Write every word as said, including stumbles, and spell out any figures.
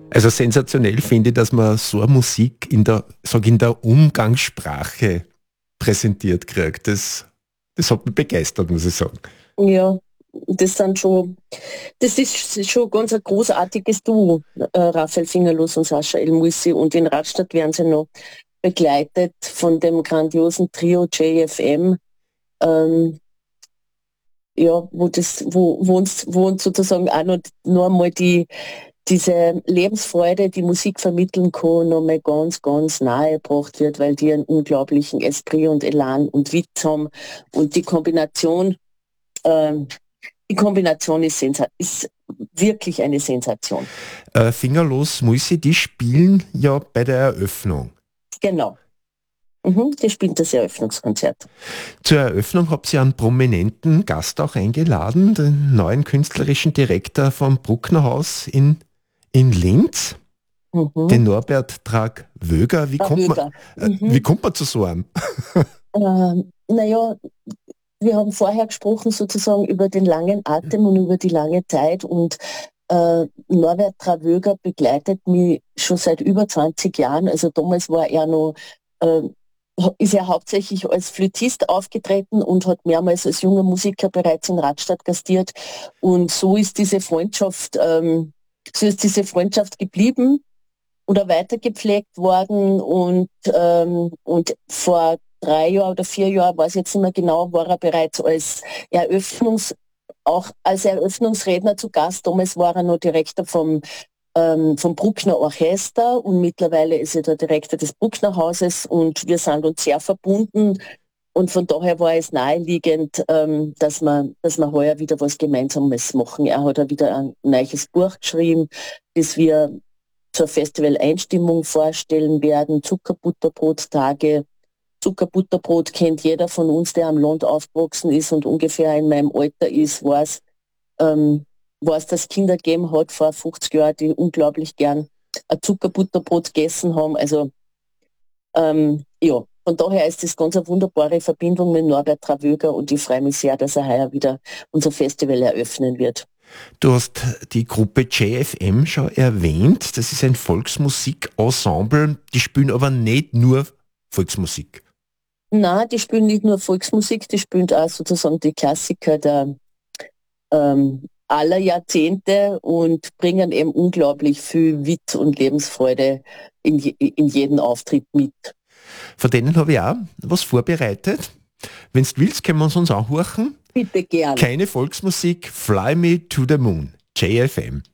Also sensationell finde ich, dass man so eine Musik in der, sag in der Umgangssprache präsentiert kriegt. Das, das hat mich begeistert, muss ich sagen. Ja, das sind schon, das ist schon ganz ein großartiges Duo, äh, Raphael Fingerlos und Sascha El Mussi. Und in Radstadt werden sie noch begleitet von dem grandiosen Trio J F M, ähm, ja, wo das, wo, wo uns, wo uns sozusagen auch noch, noch einmal die, diese Lebensfreude, die Musik vermitteln kann, noch mal ganz, ganz nahe gebracht wird, weil die einen unglaublichen Esprit und Elan und Witz haben. Und die Kombination, ähm, die Kombination ist, sensa ist wirklich eine Sensation. Äh, Fingerlos Mussi, die spielen ja bei der Eröffnung. Genau. Mhm, die spielt das Eröffnungskonzert. Zur Eröffnung habt ihr einen prominenten Gast auch eingeladen, den neuen künstlerischen Direktor vom Brucknerhaus in, in Linz, Mhm. den Norbert Trag-Wöger. Wie, Frau kommt man, Wöger. äh, wie Mhm. kommt man zu so einem? Ähm, naja, wir haben vorher gesprochen sozusagen über den langen Atem und über die lange Zeit und äh, Norbert Travöger begleitet mich schon seit über zwanzig Jahren. Also damals war er noch, äh, ist er hauptsächlich als Flötist aufgetreten und hat mehrmals als junger Musiker bereits in Radstadt gastiert. Und so ist diese Freundschaft, ähm, so ist diese Freundschaft geblieben oder weitergepflegt worden und, ähm, und vor drei Jahren oder vier Jahren, weiß ich jetzt nicht mehr genau, war er bereits als Eröffnungs, auch als Eröffnungsredner zu Gast. Damals war er noch Direktor vom, ähm, vom Bruckner Orchester und mittlerweile ist er der Direktor des Bruckner Hauses und wir sind uns sehr verbunden. Und von daher war es naheliegend, ähm, dass wir, dass wir heuer wieder was Gemeinsames machen. Er hat ja wieder ein neues Buch geschrieben, das wir zur Festival-Einstimmung vorstellen werden. Zuckerbutterbrot-Tage. Zuckerbutterbrot kennt jeder von uns, der am Land aufgewachsen ist und ungefähr in meinem Alter ist, weiß, ähm, weiß, dass Kinder gegeben hat vor fünfzig Jahren, die unglaublich gern ein Zuckerbutterbrot gegessen haben. Also ähm, ja, von daher ist das ganz eine wunderbare Verbindung mit Norbert Travöger und ich freue mich sehr, dass er heuer wieder unser Festival eröffnen wird. Du hast die Gruppe J F M schon erwähnt. Das ist ein Volksmusikensemble. Die spielen aber nicht nur Volksmusik. Na, die spielen nicht nur Volksmusik, die spielen auch sozusagen die Klassiker der ähm, aller Jahrzehnte und bringen eben unglaublich viel Witz und Lebensfreude in, je, in jeden Auftritt mit. Von denen habe ich auch was vorbereitet. Wenn du willst, können wir uns uns anhören. Bitte gern. Keine Volksmusik, Fly Me to the Moon, J F M.